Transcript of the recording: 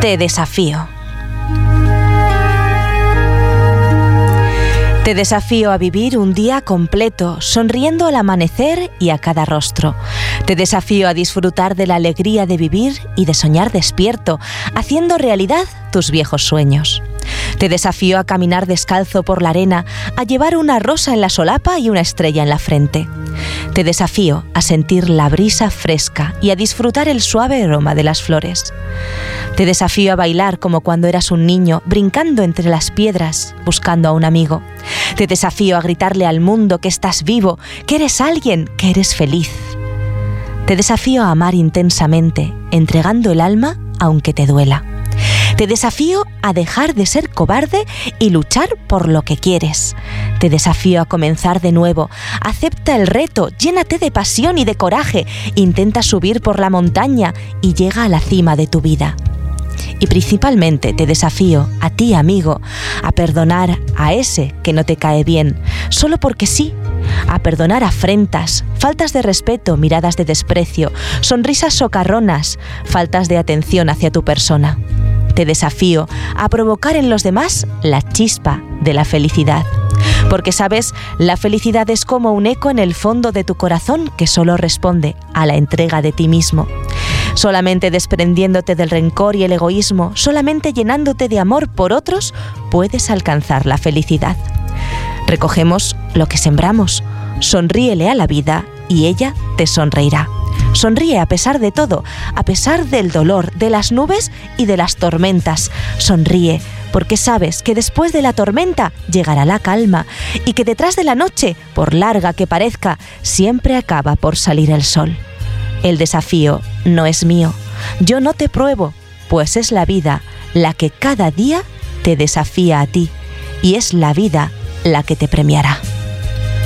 Te desafío. Te desafío a vivir un día completo, sonriendo al amanecer y a cada rostro. Te desafío a disfrutar de la alegría de vivir y de soñar despierto, haciendo realidad tus viejos sueños. Te desafío a caminar descalzo por la arena, a llevar una rosa en la solapa y una estrella en la frente. Te desafío a sentir la brisa fresca y a disfrutar el suave aroma de las flores. Te desafío a bailar como cuando eras un niño, brincando entre las piedras, buscando a un amigo. Te desafío a gritarle al mundo que estás vivo, que eres alguien, que eres feliz. Te desafío a amar intensamente, entregando el alma aunque te duela. Te desafío a dejar de ser cobarde y luchar por lo que quieres. Te desafío a comenzar de nuevo. Acepta el reto, llénate de pasión y de coraje. Intenta subir por la montaña y llega a la cima de tu vida. Y principalmente te desafío, a ti amigo, a perdonar a ese que no te cae bien, solo porque sí. A perdonar afrentas, faltas de respeto, miradas de desprecio, sonrisas socarronas, faltas de atención hacia tu persona. Te desafío a provocar en los demás la chispa de la felicidad. Porque, ¿sabes? La felicidad es como un eco en el fondo de tu corazón que solo responde a la entrega de ti mismo. Solamente desprendiéndote del rencor y el egoísmo, solamente llenándote de amor por otros, puedes alcanzar la felicidad. Recogemos lo que sembramos. Sonríele a la vida y ella te sonreirá. Sonríe a pesar de todo, a pesar del dolor, de las nubes y de las tormentas. Sonríe, porque sabes que después de la tormenta llegará la calma y que detrás de la noche, por larga que parezca, siempre acaba por salir el sol. El desafío no es mío. Yo no te pruebo, pues es la vida la que cada día te desafía a ti y es la vida la que te premiará.